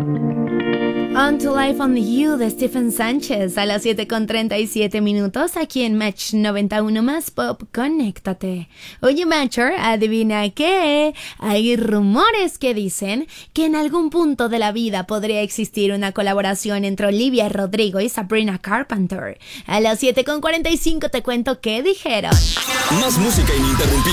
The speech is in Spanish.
On to Life on You de Stephen Sánchez a las 7:37 aquí en Match 91 más Pop. Conéctate. Oye, Matcher, adivina qué. Hay rumores que dicen que en algún punto de la vida podría existir una colaboración entre Olivia Rodrigo y Sabrina Carpenter. A las 7:45 te cuento qué dijeron. Más música ininterrumpida.